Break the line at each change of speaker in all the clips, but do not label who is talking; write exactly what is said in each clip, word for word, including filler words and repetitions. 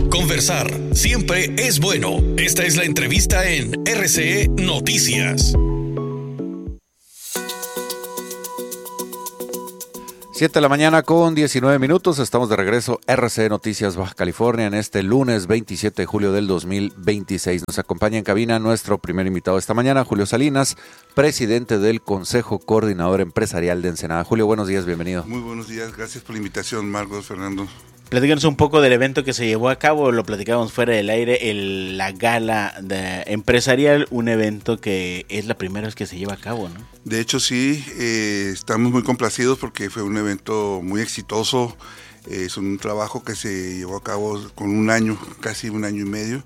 Conversar siempre es bueno. Esta es la entrevista en R C E Noticias.
siete de la mañana con diecinueve minutos, estamos de regreso R C E Noticias Baja California en este lunes veintisiete de julio del dos mil veintiséis. Nos acompaña en cabina nuestro primer invitado esta mañana, Julio Salinas, presidente del Consejo Coordinador Empresarial de Ensenada. Julio, buenos días, bienvenido.
Muy buenos días, gracias por la invitación, Marcos, Fernando.
Platícanos un poco del evento que se llevó a cabo, lo platicábamos fuera del aire, el, la gala de empresarial, un evento que es la primera vez que se lleva a cabo, ¿no?
De hecho sí, eh, estamos muy complacidos porque fue un evento muy exitoso, eh, es un trabajo que se llevó a cabo con un año, casi un año y medio.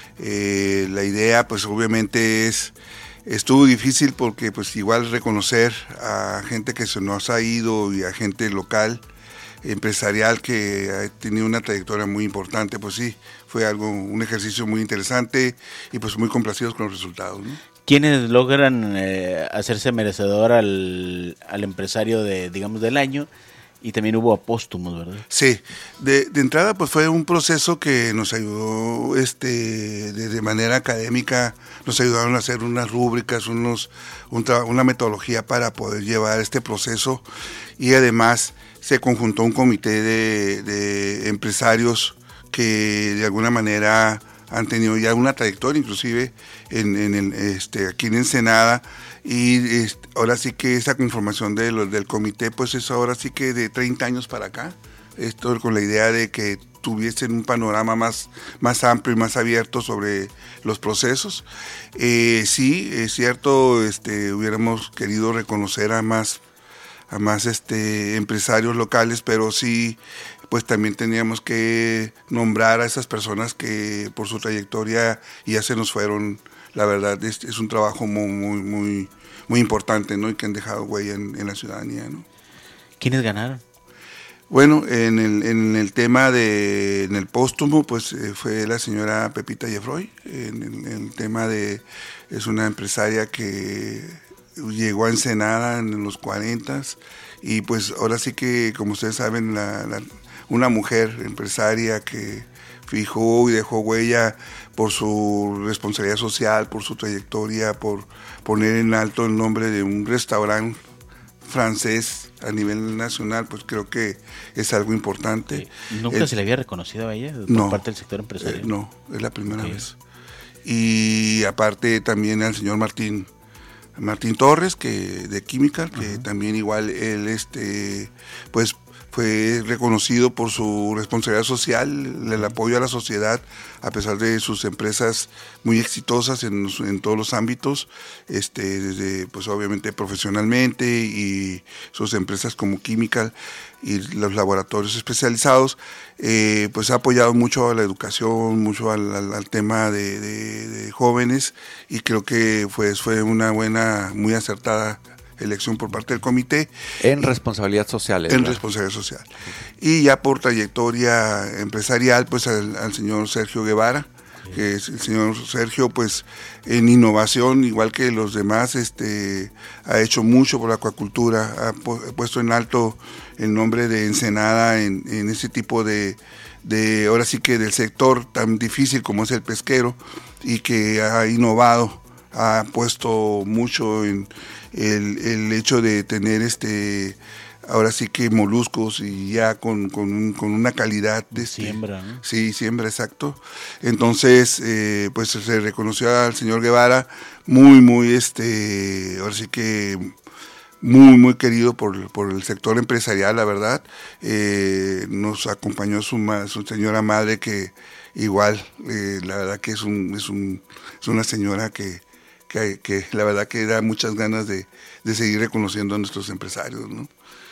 Eh, la idea pues obviamente es, estuvo difícil porque pues igual reconocer a gente que se nos ha ido y a gente local, empresarial que ha tenido una trayectoria muy importante, pues sí, fue algo, un ejercicio muy interesante y pues muy complacidos con los resultados, ¿no?
¿Quiénes logran eh, hacerse merecedor al, al empresario de, digamos, del año? Y también hubo póstumos, ¿verdad?
Sí, de, de entrada pues fue un proceso que nos ayudó este, de, de manera académica, nos ayudaron a hacer unas rúbricas, unos, un tra- una metodología para poder llevar este proceso y además se conjuntó un comité de, de empresarios que de alguna manera han tenido ya una trayectoria, inclusive en, en el, este, aquí en Ensenada, y este, ahora sí que esa conformación de lo, del comité, pues es ahora sí que de treinta años para acá, esto con la idea de que tuviesen un panorama más, más amplio y más abierto sobre los procesos. Eh, sí, es cierto, este, hubiéramos querido reconocer a más a más este, empresarios locales, pero sí, pues también teníamos que nombrar a esas personas que por su trayectoria ya se nos fueron. La verdad es, es un trabajo muy, muy, muy, muy importante, ¿no? Y que han dejado huella en, en la ciudadanía, ¿no?
¿Quiénes ganaron?
Bueno, en el, en el tema de, en el póstumo, pues eh, fue la señora Pepita Yefroy. En el, en el tema de, es una empresaria que llegó a Ensenada en los cuarentas y pues ahora sí que, como ustedes saben, la, la, una mujer empresaria que fijó y dejó huella por su responsabilidad social, por su trayectoria, por poner en alto el nombre de un restaurante francés a nivel nacional, pues creo que es algo importante.
¿Nunca el, se le había reconocido a ella por no, parte del sector empresarial?
Eh, no, es la primera okay. vez. Y aparte también al señor Martín Martín Torres, que de Química, que uh-huh. también igual él este pues fue reconocido por su responsabilidad social, el apoyo a la sociedad, a pesar de sus empresas muy exitosas en, en todos los ámbitos, este, desde, pues obviamente profesionalmente, y sus empresas como Química y los laboratorios especializados, eh, pues ha apoyado mucho a la educación, mucho al, al, al tema de, de, de jóvenes, y creo que pues, fue una buena, muy acertada elección por parte del comité.
En responsabilidad social.
En ¿verdad? responsabilidad social. Y ya por trayectoria empresarial, pues al, al señor Sergio Guevara, que es el señor Sergio, pues en innovación, igual que los demás, este, ha hecho mucho por la acuacultura, ha pu- puesto en alto el nombre de Ensenada en, en ese tipo de, de, ahora sí que del sector tan difícil como es el pesquero, y que ha innovado, ha puesto mucho en el, el hecho de tener este ahora sí que moluscos y ya con, con, con una calidad de este,
siembra, ¿no?
Sí, siembra, exacto. Entonces, eh, pues se reconoció al señor Guevara muy, muy, este, ahora sí que muy, muy querido por, por el sector empresarial, la verdad. Eh, nos acompañó su, su señora madre, que igual, eh, la verdad que es, un, es, un, es una señora que Que, que la verdad que da muchas ganas de, de seguir reconociendo a nuestros empresarios, ¿no?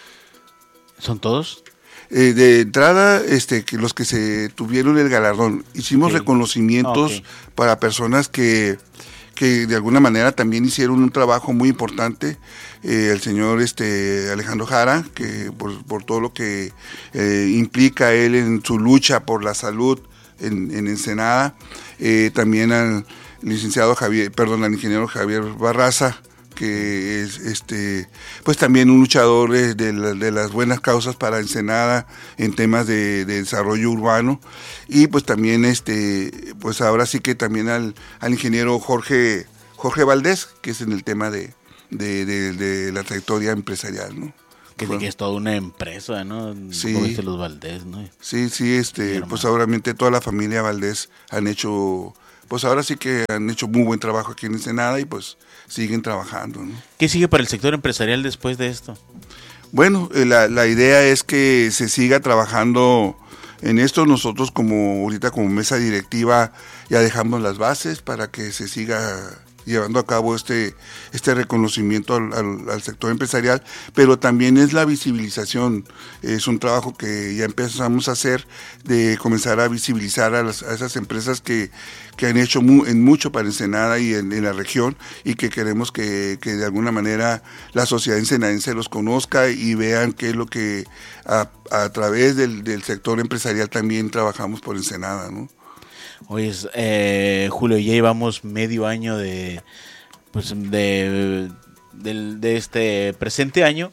¿Son todos?
Eh, de entrada, este, que los que se tuvieron el galardón, hicimos okay. reconocimientos okay. para personas que, que de alguna manera también hicieron un trabajo muy importante. Eh, el señor este, Alejandro Jara, que por, por todo lo que eh, implica él en su lucha por la salud en, en Ensenada, eh, también al licenciado Javier, perdón, al ingeniero Javier Barraza, que es este pues también un luchador de, de, la, de las buenas causas para Ensenada en temas de, de desarrollo urbano, y pues también este pues ahora sí que también al, al ingeniero Jorge Jorge Valdés, que es en el tema de, de, de, de la trayectoria empresarial, ¿no?
Que, que es toda una empresa, ¿no?
Sí.
Como dice los Valdés, ¿no?
Sí, sí, este, pues obviamente toda la familia Valdés han hecho, pues ahora sí que han hecho muy buen trabajo aquí en Ensenada y pues siguen trabajando, ¿no?
¿Qué sigue para el sector empresarial después de esto?
Bueno, eh, la, la idea es que se siga trabajando en esto. Nosotros como ahorita como mesa directiva ya dejamos las bases para que se siga llevando a cabo este, este reconocimiento al, al, al sector empresarial, pero también es la visibilización. Es un trabajo que ya empezamos a hacer, de comenzar a visibilizar a, las, a esas empresas que, que han hecho mu, en mucho para Ensenada y en, en la región, y que queremos que, que de alguna manera la sociedad ensenadense los conozca y vean qué es lo que a, a través del, del sector empresarial también trabajamos por Ensenada, ¿no?
Oye, eh, Julio, ya llevamos medio año de, pues, de, de, de este presente año.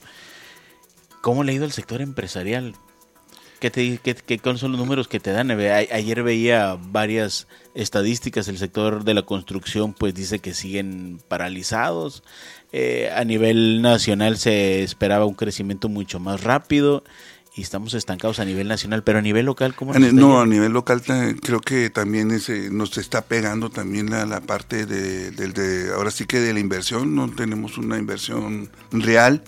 ¿Cómo le ha ido al sector empresarial? ¿Qué te, qué, qué, ¿Cuáles son los números que te dan? Ayer veía varias estadísticas. El sector de la construcción pues dice que siguen paralizados. Eh, a nivel nacional se esperaba un crecimiento mucho más rápido. Y estamos estancados a nivel nacional, pero a nivel local, ¿cómo nos
No,
está yendo?
A nivel local creo que también ese, nos está pegando también la, la parte de, de, de, ahora sí que de la inversión. No tenemos una inversión real.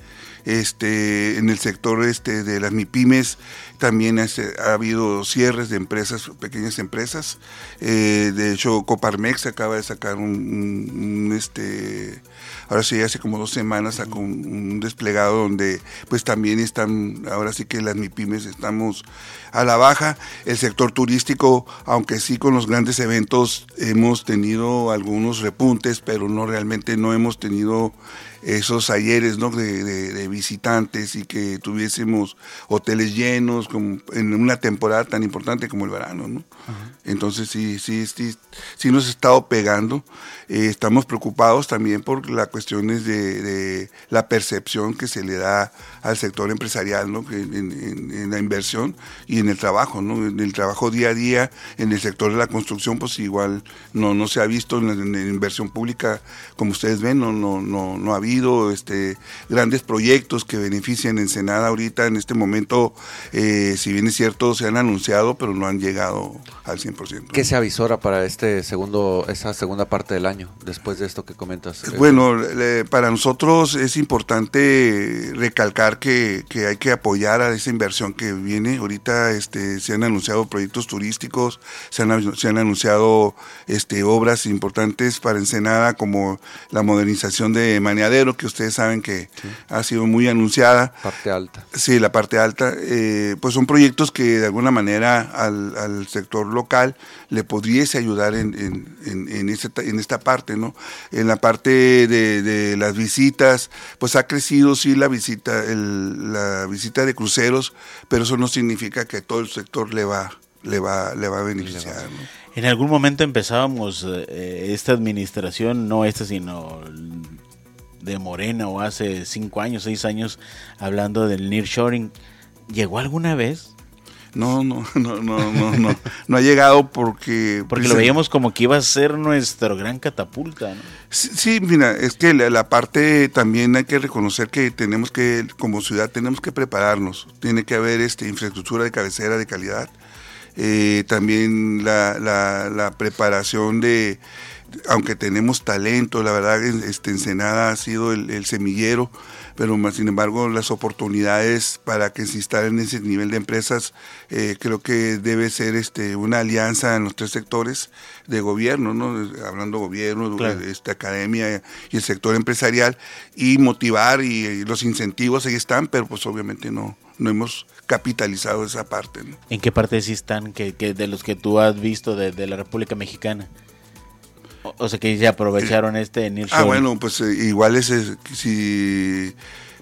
Este, en el sector este de las MIPYMES también este, ha habido cierres de empresas, pequeñas empresas. Eh, de hecho, Coparmex acaba de sacar un, un, un este, ahora sí, hace como dos semanas sacó un, un desplegado donde pues también están, ahora sí que las MIPYMES estamos a la baja. El sector turístico, aunque sí con los grandes eventos hemos tenido algunos repuntes, pero no realmente no hemos tenido esos ayeres, ¿no? de, de, de visitantes, y que tuviésemos hoteles llenos como en una temporada tan importante como el verano, ¿no? Uh-huh. Entonces sí, sí, sí, sí nos ha estado pegando. Eh, estamos preocupados también por las cuestiones de, de la percepción que se le da al sector empresarial, ¿no? en, en, en la inversión y en el trabajo, ¿no? En el trabajo día a día, en el sector de la construcción, pues igual no, no se ha visto en la, en la inversión pública, como ustedes ven, no, no, no, no ha habido este, grandes proyectos que benefician a Ensenada ahorita. En este momento, eh, si bien es cierto, se han anunciado, pero no han llegado al cien por ciento.
¿Qué se avisora para este segundo, esa segunda parte del año, después de esto que comentas?
Bueno, le, para nosotros es importante recalcar que, que hay que apoyar a esa inversión que viene. Ahorita este, se han anunciado proyectos turísticos, se han, se han anunciado este, obras importantes para Ensenada, como la modernización de Maneadero, que ustedes saben que sí. ha sido muy anunciada.
Parte alta.
Sí, la parte alta. Eh, pues son proyectos que de alguna manera al, al sector local le pudiese ayudar en, en, en, en, esta, en esta parte, ¿no? En la parte de, de las visitas, pues ha crecido sí la visita, el, la visita de cruceros, pero eso no significa que todo el sector le va, le va, le va a beneficiar, ¿no?
En algún momento empezábamos eh, esta administración, no esta sino de Morena, o hace cinco años, seis años, hablando del nearshoring. ¿Llegó alguna vez?
No, no, no, no, no, no, no ha llegado porque...
Porque lo veíamos como que iba a ser nuestra gran catapulta, ¿no?
Sí, sí, mira, es que la, la parte también hay que reconocer que tenemos que, como ciudad, tenemos que prepararnos. Tiene que haber este, infraestructura de cabecera de calidad. Eh, también la, la, la preparación de... Aunque tenemos talento, la verdad, este, Ensenada ha sido el, el semillero, pero más sin embargo las oportunidades para que se instalen ese nivel de empresas, eh, creo que debe ser este, una alianza en los tres sectores de gobierno, ¿no? Hablando gobierno, claro. esta academia y el sector empresarial, y motivar, y, y los incentivos ahí están, pero pues obviamente no, no hemos capitalizado esa parte, ¿no?
¿En qué parte sí están que, que de los que tú has visto de, de la República Mexicana? O sea, que ya aprovecharon este nearshoring.
Ah, bueno, pues eh, igual es, es si,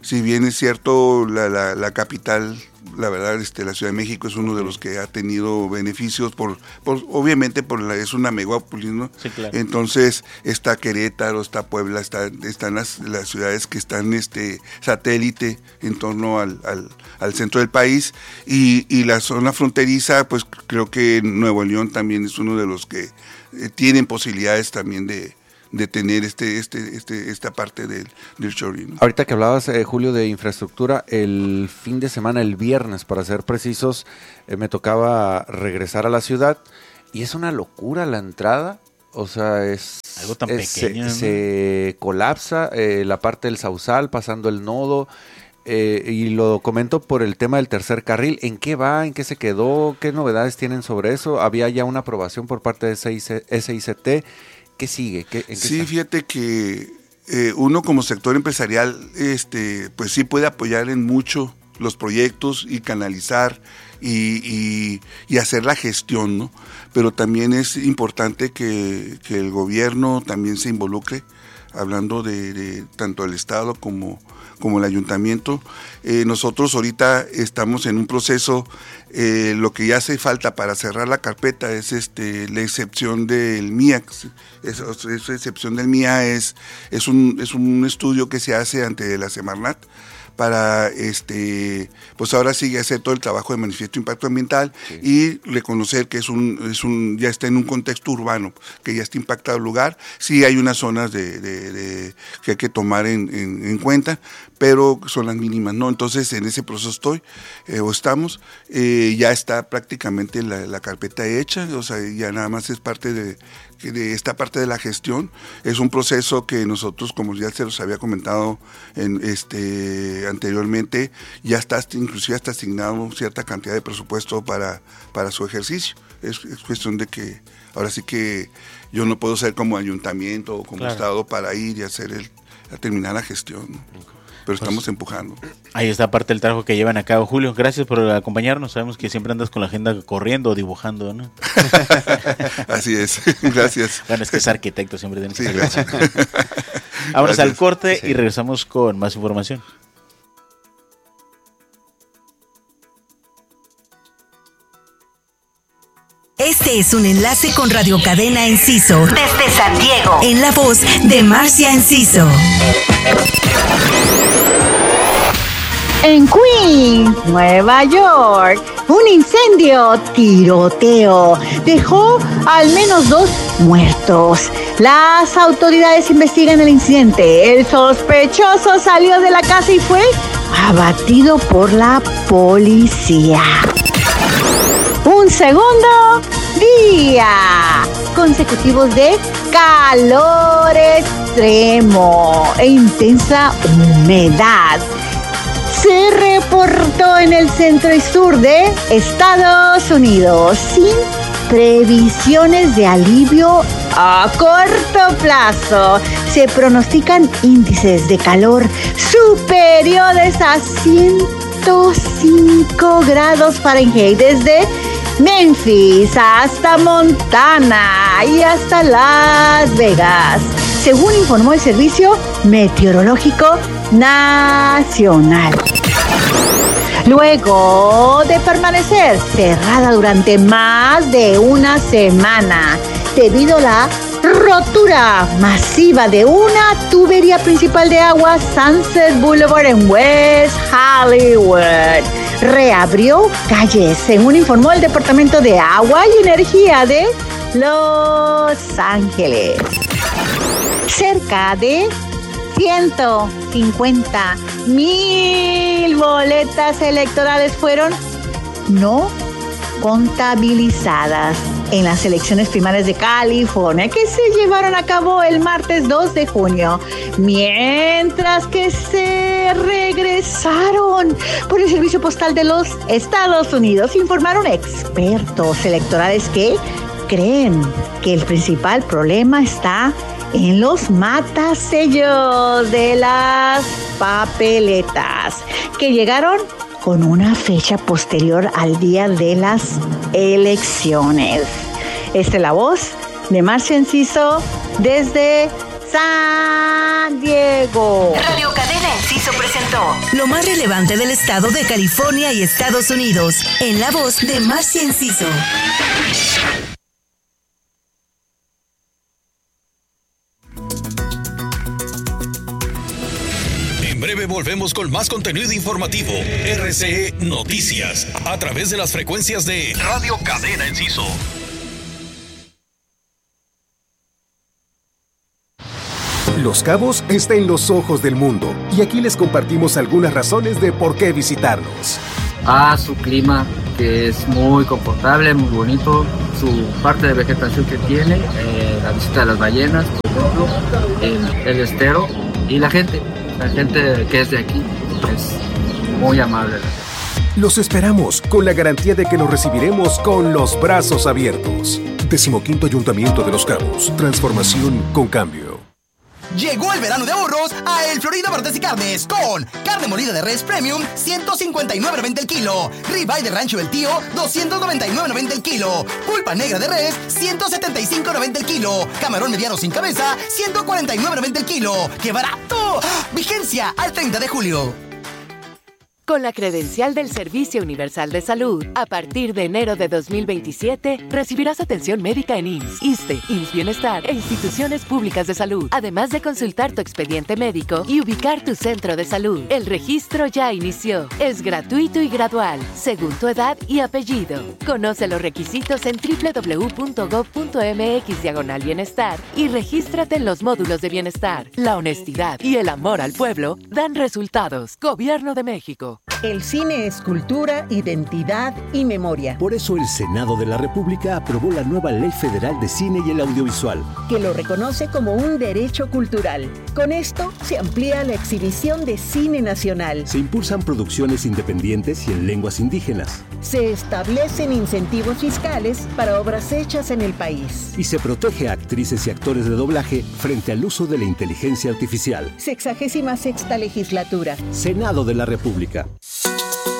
si bien es cierto, la, la, la capital, la verdad, este, la Ciudad de México es uno de los que ha tenido beneficios, por, por obviamente por la, es una megópolis, ¿no?
Sí, claro.
Entonces está Querétaro, está Puebla, está, están las, las ciudades que están este, satélite en torno al, al, al centro del país, y, y la zona fronteriza, pues creo que Nuevo León también es uno de los que eh, tienen posibilidades también de de tener este, este, este, esta parte del, del shoring, ¿no?
Ahorita que hablabas, eh, Julio, de infraestructura, el fin de semana, el viernes, para ser precisos, eh, me tocaba regresar a la ciudad y es una locura la entrada. O sea, es
algo tan
es,
pequeño,
se,
¿no?
se colapsa eh, la parte del Sausal pasando el nodo. Eh, y lo comento por el tema del tercer carril. ¿En qué va? ¿En qué se quedó? ¿Qué novedades tienen sobre eso? Había ya una aprobación por parte de S I C T. ¿Qué sigue? ¿Qué, en qué
sí,
está?
Fíjate que eh, uno como sector empresarial, este, pues sí puede apoyar en mucho los proyectos y canalizar y, y, y hacer la gestión, ¿no? Pero también es importante que, que el gobierno también se involucre, hablando de, de tanto el Estado como, como el Ayuntamiento. Eh, nosotros ahorita estamos en un proceso, eh, lo que ya hace falta para cerrar la carpeta es este la excepción del M I A. Esa, esa excepción del M I A es, es, un, es un estudio que se hace ante la Semarnat para, este, pues ahora sí hacer todo el trabajo de manifiesto de impacto ambiental, sí, y reconocer que es un, es un, ya está en un contexto urbano, que ya está impactado el lugar. Sí hay unas zonas de, de, de, que hay que tomar en, en, en cuenta, pero son las mínimas, ¿no? Entonces en ese proceso estoy, eh, o estamos, eh, ya está prácticamente la, la carpeta hecha, o sea, ya nada más es parte de, de esta parte de la gestión. Es un proceso que nosotros, como ya se los había comentado en este anteriormente, ya está inclusive hasta asignado cierta cantidad de presupuesto para, para su ejercicio. Es, es cuestión de que ahora sí que yo no puedo ser como ayuntamiento o como, claro, Estado para ir y hacer el, a terminar la gestión, ¿no? Pero estamos pues, empujando.
Ahí está parte del trabajo que llevan a cabo. Julio, gracias por acompañarnos. Sabemos que siempre andas con la agenda corriendo o dibujando, ¿no?
Así es, gracias.
Bueno, es que es arquitecto, siempre tienes
sí,
que
gracias.
Vámonos
Gracias.
al corte, sí, y
Sí.
regresamos con más información.
Este es un enlace con Radio Cadena Enciso, desde San Diego, en la voz de Marcia Enciso.
En Queens, Nueva York, un incendio tiroteo dejó al menos dos muertos. Las autoridades investigan el incidente. El sospechoso salió de la casa y fue abatido por la policía. Un segundo día consecutivos de calor extremo e intensa humedad se reportó en el centro y sur de Estados Unidos, sin previsiones de alivio a corto plazo. Se pronostican índices de calor superiores a ciento cinco grados Fahrenheit desde Memphis hasta Montana y hasta Las Vegas, según informó el Servicio Meteorológico Nacional. Luego de permanecer cerrada durante más de una semana debido a la rotura masiva de una tubería principal de agua, Sunset Boulevard en West Hollywood reabrió calles, según informó el Departamento de Agua y Energía de Los Ángeles. Cerca de ciento cincuenta mil boletas electorales fueron no contabilizadas en las elecciones primarias de California, que se llevaron a cabo el martes dos de junio, mientras que se regresaron por el Servicio Postal de los Estados Unidos. Informaron expertos electorales que creen que el principal problema está en los matasellos de las papeletas, que llegaron con una fecha posterior al día de las elecciones. Esta es la voz de Marcia Enciso desde San Diego.
Radio Cadena Enciso presentó lo más relevante del estado de California y Estados Unidos en la voz de Marcia Enciso.
En breve volvemos con más contenido informativo. R C E Noticias, a través de las frecuencias de Radio Cadena Enciso.
Los Cabos está en los ojos del mundo y aquí les compartimos algunas razones de por qué visitarnos.
A su clima, que es muy confortable, muy bonito, su parte de vegetación que tiene, eh, la visita de las ballenas, por ejemplo, el, el estero y la gente, la gente que es de aquí es muy amable.
Los esperamos con la garantía de que los recibiremos con los brazos abiertos. Decimoquinto Ayuntamiento de Los Cabos, transformación con cambio.
Llegó el verano de ahorros a El Florida Barrotes y Carnes con carne molida de res premium ciento cincuenta y nueve noventa el kilo, ribeye de rancho del tío doscientos noventa y nueve noventa el kilo, pulpa negra de res ciento setenta y cinco noventa el kilo, camarón mediano sin cabeza ciento cuarenta y nueve noventa el kilo. ¡Qué barato! Vigencia al treinta de julio.
Con la credencial del Servicio Universal de Salud, a partir de enero de dos mil veintisiete, recibirás atención médica en I M S S, ISSSTE, I M S S Bienestar e instituciones públicas de salud, además de consultar tu expediente médico y ubicar tu centro de salud. El registro ya inició. Es gratuito y gradual, según tu edad y apellido. Conoce los requisitos en doble u doble u doble u punto gov punto eme equis diagonal bienestar y regístrate en los módulos de bienestar. La honestidad y el amor al pueblo dan resultados. Gobierno de México.
El cine es cultura, identidad y memoria.
Por eso el Senado de la República aprobó la nueva Ley Federal de Cine y el Audiovisual,
que lo reconoce como un derecho cultural. Con esto se amplía la exhibición de cine nacional.
Se impulsan producciones independientes y en lenguas indígenas.
Se establecen incentivos fiscales para obras hechas en el país.
Y se protege a actrices y actores de doblaje frente al uso de la inteligencia artificial.
Sexagésima sexta legislatura.
Senado de la República.